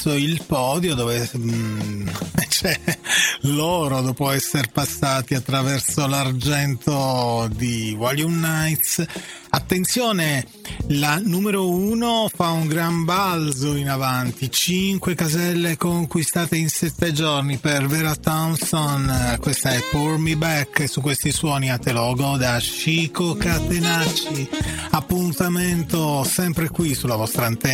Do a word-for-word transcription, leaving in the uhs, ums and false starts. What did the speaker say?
verso il podio dove mm, c'è loro dopo essere passati attraverso l'argento di Volume Nights. Attenzione, la numero uno fa un gran balzo in avanti, cinque caselle conquistate in sette giorni per Vera Thompson. Questa è Pour Me Back e su questi suoni a te lo goda Chico Catenacci. Appuntamento sempre qui sulla vostra antenna